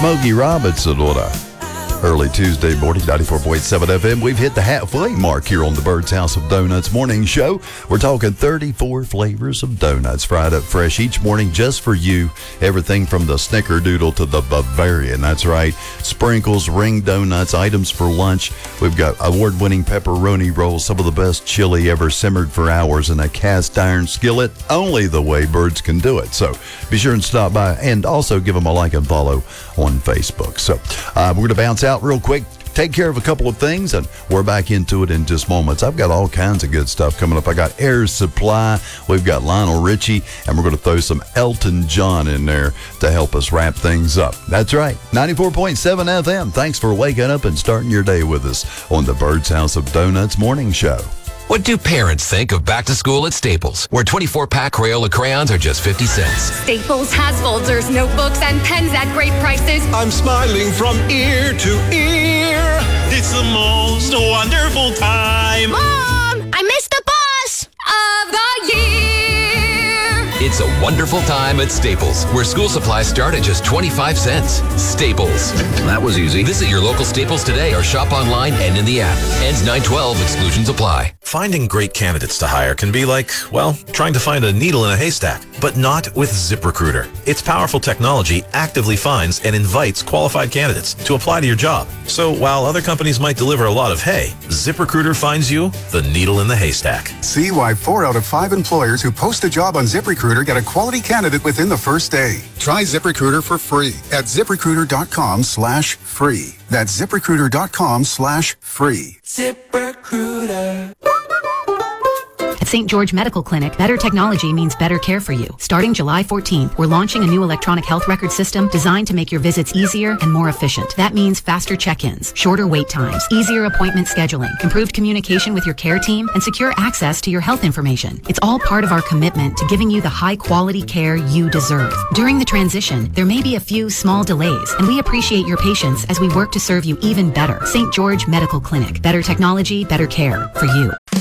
Smokey Robinson on a early Tuesday morning, 94.7 FM. We've hit the halfway mark here on the Bird's House of Donuts morning show. We're talking 34 flavors of donuts fried up fresh each morning just for you. Everything from the Snickerdoodle to the Bavarian. That's right. Sprinkles, ring donuts, items for lunch. We've got award-winning pepperoni rolls, some of the best chili ever simmered for hours in a cast iron skillet. Only the way Birds can do it. So be sure and stop by and also give them a like and follow on Facebook. So we're going to bounce out real quick, take care of a couple of things, and we're back into it in just moments. I've got all kinds of good stuff coming up. I got Air Supply, we've got Lionel Richie, and we're going to throw some Elton John in there to help us wrap things up. That's right, 94.7 FM. Thanks for waking up and starting your day with us on the Bird's House of Donuts morning show. What do parents think of back to school at Staples, where 24-pack Crayola crayons are just 50 cents? Staples has folders, notebooks, and pens at great prices. I'm smiling from ear to ear. It's the most wonderful time. Mom, I missed the bus of the year. It's a wonderful time at Staples, where school supplies start at just 25 cents. Staples. That was easy. Visit your local Staples today or shop online and in the app. Ends 9/12. Exclusions apply. Finding great candidates to hire can be like, well, trying to find a needle in a haystack, but not with ZipRecruiter. Its powerful technology actively finds and invites qualified candidates to apply to your job. So while other companies might deliver a lot of hay, ZipRecruiter finds you the needle in the haystack. See why 4 out of 5 employers who post a job on ZipRecruiter get a quality candidate within the first day. Try ZipRecruiter for free at ZipRecruiter.com/free. That's ZipRecruiter.com/free. ZipRecruiter. At St. George Medical Clinic, better technology means better care for you. Starting July 14th, we're launching a new electronic health record system designed to make your visits easier and more efficient. That means faster check-ins, shorter wait times, easier appointment scheduling, improved communication with your care team, and secure access to your health information. It's all part of our commitment to giving you the high-quality care you deserve. During the transition, there may be a few small delays, and we appreciate your patience as we work to serve you even better. St. George Medical Clinic. Better technology, better care for you.